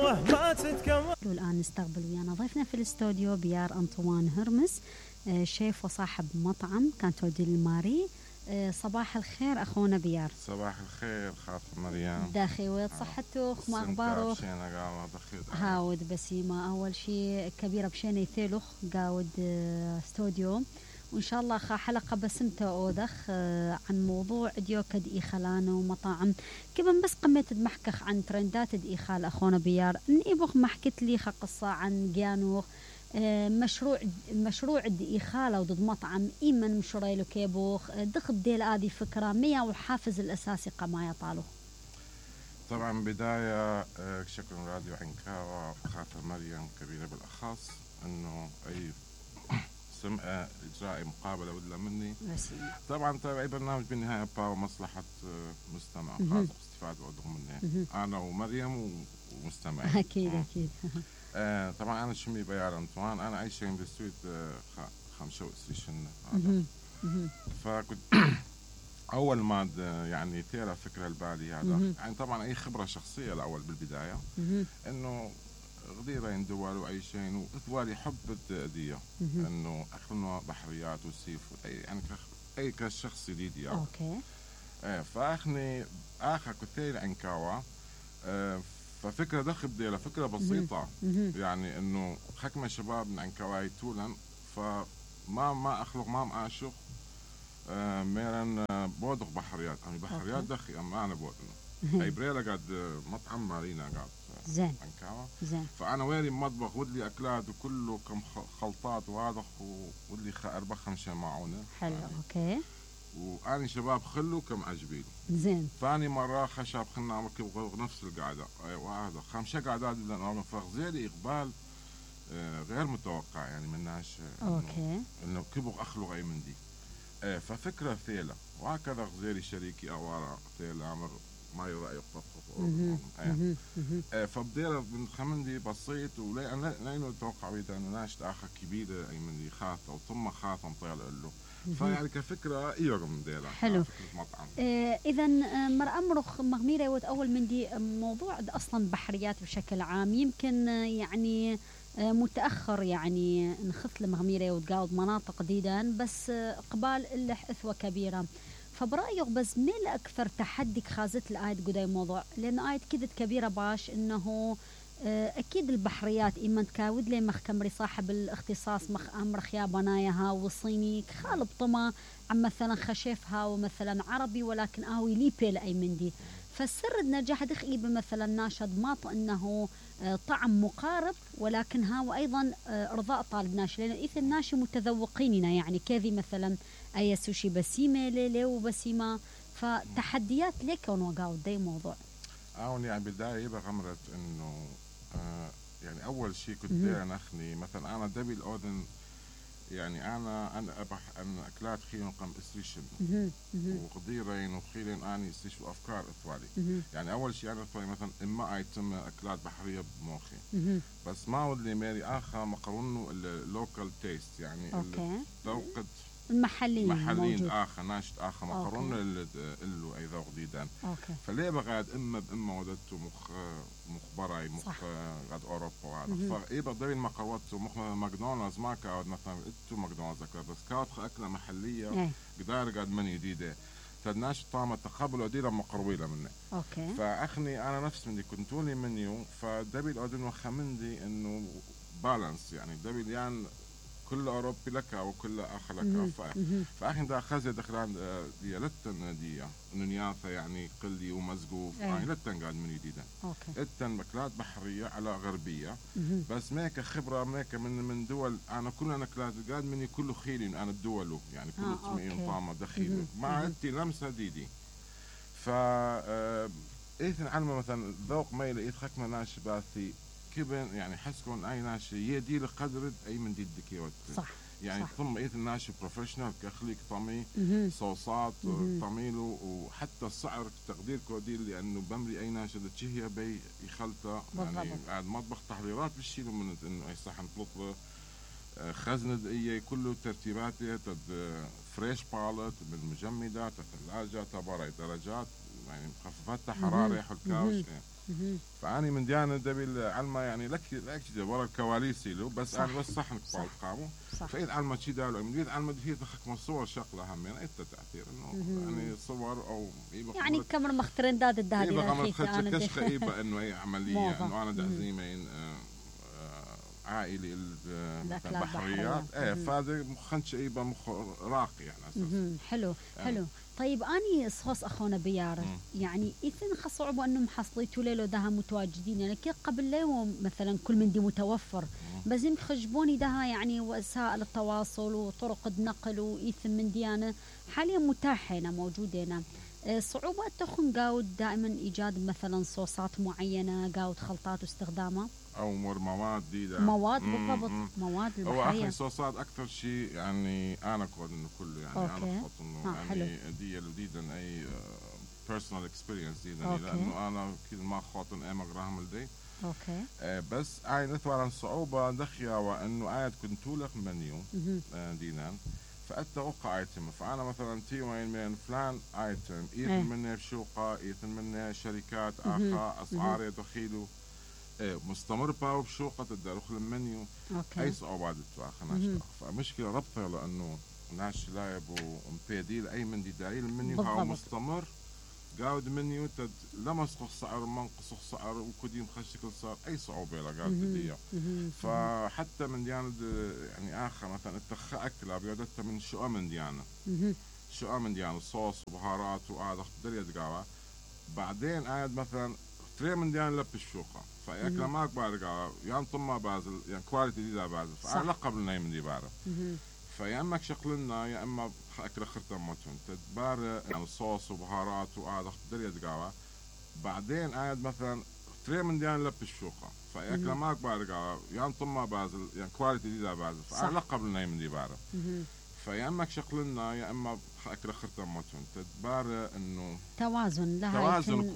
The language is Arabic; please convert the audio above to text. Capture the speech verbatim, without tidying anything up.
والله ما تتكمل. والآن نستقبل ويانا ضيفنا في الاستوديو بيار أنطوان هرمس، شيف وصاحب مطعم كانتودي الماري. صباح الخير أخونا بيار. صباح الخير خاطر مريم. داخي ويت صحتك ما أخبارك؟ هاود بسيمة أول شيء كبيرة بشيني ثيلوخ قاود استوديو، وإن شاء الله خا حلقة بسمته أودخ عن موضوع ديو كد إيخالانه ومطاعم كيف بس قمت محكخ عن ترندات الإيخال أخونا بيار. نيبوخ ما حكيت لي قصة عن جيانوخ مشروع مشروع الإيخالة وضد مطعم إيمن مشروع له كيبوخ دخل ديل هذه فكرة مية والحافز الأساسي قما يطاله. طبعا بداية شكرا راديو عنكاوة خاطر مريم كبيرة بالأخص إنه أي سمعة إجراء مقابلة ولا مني. طبعا طبعا أي برنامج بالنهاية باو مصلحة مستمع خاص استفادة وضغ مني أنا ومريم ومستمعين. أكيد أكيد. آه طبعا أنا شمي بيار أنطوان، أنا عايش في السويد آه خمسة وعشرين. فكنت أول ما يعني تيرا فكرة البالي هذا يعني طبعا أي خبرة شخصية الأول بالبداية إنه غديرين دول وأي شيء وإثوالي حب الدية إنه أكلنا بحريات وسيف يعني أي كشخص جديد يعني. أوكي. آه فأخني آخر كتير عنكاوة آه ففكرة دخل بديلة فكرة بسيطة يعني إنه حكمة شباب من عنكواي تولا فما ما أخلق ما معاشق آه ميرن آه بودق بحريات يعني بحريات دخي أما أنا بودنا أي بريلا قاعد مطعم مارينا قاعد زين عنكوا زين. فأنا ويري مطبخ ودلي أكلات وكله كم خلطات وهذا ودلي أربع خمسة معونة. حلو يعني. أوكي. وأني شباب خلو كم عجبين. زين. ثاني مرة خشب خلنا مركب نفس القعدة وهذا خمسة قعدات لأن فغزيلي إقبال آه غير متوقع يعني من ناس أوكي. إنه كبر أخلو أي من دي آه ففكرة ثيلة وهكذا غزيلي شريكي أوارا ثيلة أمر ما يرأي يقطف آه. آه فبدير من خمندي بسيط ولا أنا لا أتوقع بيدا إنه ناس آخر كبيرة أي من دي خاطة وثم خاطة نطيل له فيعني كفكرة إيرم ديلا. حلو. آه إذا مر أمرخ مغميرة وت أول من دي موضوع أصلا بحريات بشكل عام يمكن آه يعني آه متأخر يعني نخث لمغميرة وتقاوض مناطق جديدا بس آه قبال إلا إثوة كبيرة. فبرأيك بس مين أكثر تحدي خازت الآية قداي موضوع لأن آية كذت كبيرة باش إنه أكيد البحريات إما تكاود لي مخكمري صاحب الاختصاص مخ أمر خيابنايها وصيني خالب طما عم مثلا خشفها ومثلا عربي ولكن آوي لي بيل أي من دي. فالسر النجاح دخيب مثلا ناشد ماط إنه طعم مقارب ولكن هاو أيضا إرضاء طالب ناشي لأن إذا الناشي متذوقيننا يعني كذي مثلا أي سوشي بسيمة ليلي وبسيمة فتحديات لك ونوقعوا دي موضوع. أون يعني بداية يبقى غمرت إنه آه يعني أول شيء كنت داير نخني مثلا أنا دبي الأذن يعني أنا أنا أبح أن أكلات خيرين قم إسريشن وقديرين وخيرين أني إسريش وأفكار إثوالي يعني أول شيء أنا إثوالي مثلا إما أيتم أكلات بحرية بموخي بس ما ودي ماري آخر مقرونه اللوكال تيست يعني ذوقت المحليين محليين آخر ناشط آخر مقرون اللي أيضا جديدا. فليه بقعد إما بإما ودته مخ مخبراي مخ قد أوروبا وهذا فإيه بدري المقاوات مخ ماكدونالدز ما كاود مثلا إتو ماكدونالدز بس كاود أكلة محلية قدار قد من جديدة فالناش طعمة تقبل وديلا مقرويلة منه. أوكي. فأخني أنا نفس مني كنت لي منيو فدبي الأردن وخمندي إنه بالانس يعني دبي اليان كل أوروبي لك وكل آخر لك فأخي دا خزي دخلان دي لتن دي نياثة يعني قلي ومزقوف يعني لتن قاعد من جديدا لتن مكلات بحرية على غربية بس ميك خبرة ميك من من دول أنا كل أنا كلات قاعد مني كله خيري أنا الدول يعني كله تسمعين طعمة دخيل مع أنتي لمسة ديدي فا إيثن علمة مثلا ذوق ميلة إيث خكمة ناش باثي كبن يعني حسكون أي ناشي يدي لقدر أي من ديد كيوت صح يعني صح. ثم إيه الناشي بروفيشنال كخليك طمي صوصات طميله وحتى السعر تقدير كوديل لأنه بمري أي ناشي تشهي بي يخلطه يعني قاعد مطبخ تحضيرات بالشيء من إنه أي صحن تطلب خزنة أي كله ترتيباته تد فريش بالت من مجمدات ثلاجة تبارة درجات يعني مخففات حرارة حلكاوش فاني من ديانه دبي العلمه يعني لك لك ورا الكواليس له بس صح. انا بس صح نقطع قامو فايد علمه شي دالو من علمه في تخك صور شغله هم يعني انت تاثير انه يعني صور او يعني كاميرا مخترين داد الدهدي انا كش خيبه انه اي عمليه انه انا دعزيمين عائلي البحريات ايه فهذا مخنش ايبا مخ راقي يعني اساسا حلو حلو. طيب اني صوص اخونا بياره يعني اذن خصعبوا انه محصليتوا ليلو دها متواجدين يعني كي قبل اليوم مثلا كل من دي متوفر بس يخجبوني دها يعني وسائل التواصل وطرق النقل وايثن من ديانه حاليا متاحه هنا موجوده هنا. صعوبات تخن قاود دائما ايجاد مثلا صوصات معينه قاود خلطات واستخدامها او مواد جديده مواد بالضبط مواد البحريه. هو اخي صوصات اكثر شيء يعني انا كود انه كله يعني أوكي. انا خط انه يعني دي جديدا اي بيرسونال اكسبيرينس دي لانه انا كل ما خاطن ايما غراهم لدي اوكي آه بس اي مثلا صعوبه دخيا وانه قاعد كنت لك منيو آه دينان فأتوقع ايتم فانا مثلا تي وين من فلان ايتم ايثن منه بشوقه ايثن منه شركات اخرى اسعار يدخيلوا ايه مستمر باو بشوقة تدخل المنيو أوكي. اي صعوبات تواخنا فمشكلة ربطة لانه ناس لايب ومبيديل اي من دي دليل المنيو هو مستمر قاود منيو تد لما سخ سعر منقص سعر وكديم خشكل صار اي صعوبة لقاود دي فحتى من ديانة يعني اخر مثلا التخ اكله بيودتها من شو من ديانة شو من ديانة صوص وبهارات وقاعد اخدر يدقاوة بعدين قاعد مثلا تري من ديان لب الشوقة فاكل ماك بارقا يعني طما بازل يعني كواليتي دي بازل فعلى قبل ناي من دي بعرف فيا اما شغلنا يا اما اكل خرطه ماتون تدبار يعني صوص وبهارات وقاعد اخدر يدقاوة بعدين قاعد مثلا تري من ديان لب الشوقة فاكل ماك بارقا يعني طما بازل يعني كواليتي دي بازل فعلى قبل ناي من دي بعرف فيا اما شغلنا يا اما اكل خرطه ماتون تدبار انه توازن لها توازن